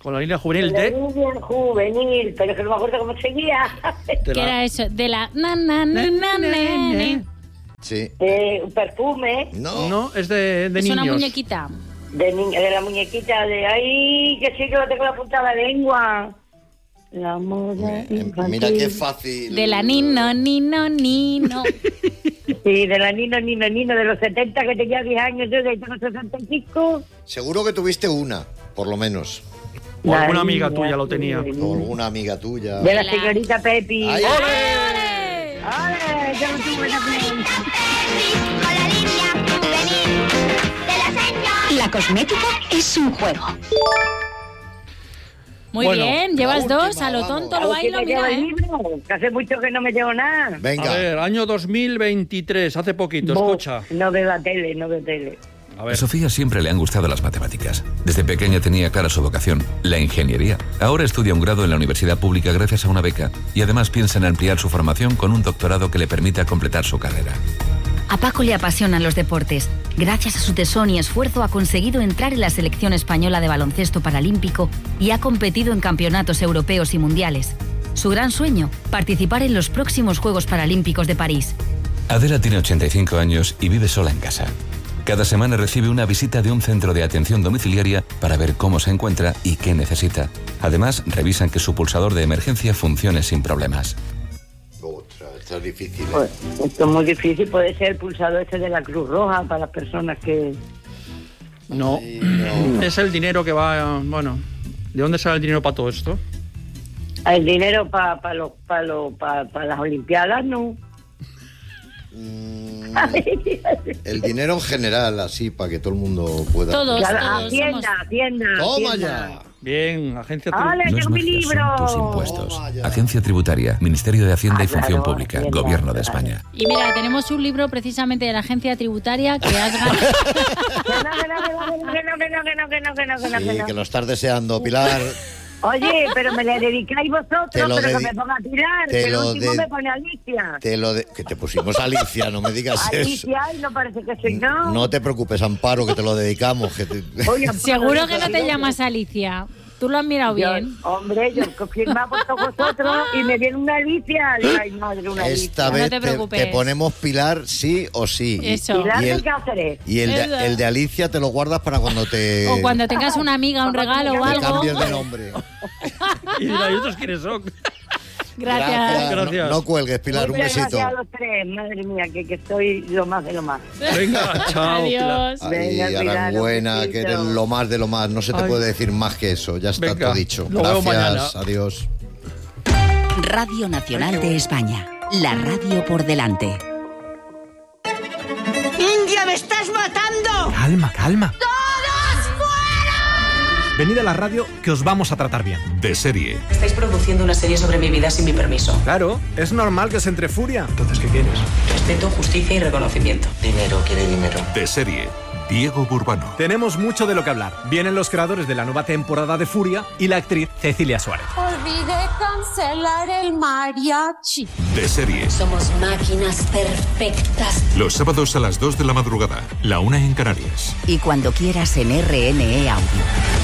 Con la línea juvenil La línea juvenil, pero que no me acuerdo cómo seguía. ¿Qué era eso? De la... Sí. Un perfume. No, es de Es niños. una muñequita. De la muñequita de ahí, que sí que lo tengo en la punta de la lengua. La moda infantil. Mira qué fácil. De la Nino. Sí, de la Nino, de los 70, que tenía 10 años, yo de tengo 65. Seguro que tuviste una, por lo menos. O alguna amiga tuya lo tenía. O alguna amiga tuya. De la señorita Pepi. Ay, ¡Ole! ¡Ole! Yo no tuve también. La cosmética es un juego. Muy Bueno, bien, llevas la última, dos, a lo tonto, vamos. lo ¿Por qué bailo, me mira, llevo el libro? Que hace mucho que no me llevo nada. Venga. A ver, año 2023, hace poquito, escucha. No veo la tele, no veo tele. A A ver. Sofía siempre le han gustado las matemáticas. Desde pequeña tenía clara su vocación, la ingeniería. Ahora estudia un grado en la universidad pública gracias a una beca y además piensa en ampliar su formación con un doctorado que le permita completar su carrera. A Paco le apasionan los deportes. Gracias a su tesón y esfuerzo ha conseguido entrar en la selección española de baloncesto paralímpico y ha competido en campeonatos europeos y mundiales. Su gran sueño, participar en los próximos Juegos Paralímpicos de París. Adela tiene 85 años y vive sola en casa. Cada semana recibe una visita de un centro de atención domiciliaria para ver cómo se encuentra y qué necesita. Además, revisan que su pulsador de emergencia funcione sin problemas. Esto es difícil. Pues, esto es muy difícil. Puede ser el pulsador ese de la Cruz Roja para las personas que... No. Es el dinero que va... Bueno, ¿de dónde sale el dinero para todo esto? El dinero para las Olimpiadas, ¿no? El dinero en general, así, para que todo el mundo pueda... Todos, Claro, todos Hacienda. ¡Toma Hacienda. ya! Bien, agencia ¡Hala, No es tengo mi magia, libro! son tus impuestos. Toma ya. Agencia Tributaria, Ministerio de Hacienda y Función claro, Pública, Hacienda, Gobierno de claro. España. Y mira, tenemos un libro precisamente de la agencia tributaria que has ganado. Sí, que lo estás deseando, Pilar. Oye, pero me le dedicáis vosotros, Te lo pero que dedi- me ponga a tirar. te Que el lo último de- me pone Alicia. Que te pusimos Alicia, no me digas eso. Alicia, y no parece que soy yo. No te preocupes, Amparo, que te lo dedicamos. Oye, Seguro que no te llamas Alicia. ¿Tú lo has mirado bien? Hombre, yo confirmaba por todos vosotros y me viene una Alicia. Ay, madre, una Alicia. Esta No vez te preocupes. te ponemos Pilar sí o sí. Eso. Pilar Y de el- Cáceres. Y el Eso. de, el de Alicia te lo guardas para cuando te... O cuando tengas una amiga, un regalo o te algo. cambies de nombre. Y dirá, ¿y estos quiénes son? Gracias. Gracias. No cuelgues, Pilar, un Muchas besito. gracias a los tres, madre mía, que estoy lo más de lo más. Venga, chao. Pilar. Adiós. Ay, Venga, Pilar, Aranbuena, un que besito. eres lo más de lo más. No se te Ay. puede decir más que eso. Ya está Venga, todo dicho. lo veo mañana. Gracias, adiós. Radio Nacional de España. La radio por delante. ¡India, me estás matando! Calma, calma. Venid a la radio que os vamos a tratar bien. De serie. Estáis produciendo una serie sobre mi vida sin mi permiso. Claro, es normal que se entre furia. Entonces, ¿qué quieres? Respeto, justicia y reconocimiento. Dinero, quiere dinero. De serie. Diego Burbano. Tenemos mucho de lo que hablar. Vienen los creadores de la nueva temporada de Furia y la actriz Cecilia Suárez. Olvidé cancelar el mariachi. De serie. Somos máquinas perfectas. Los sábados a las 2 de la madrugada, la 1 en Canarias. Y cuando quieras en RNE Audio.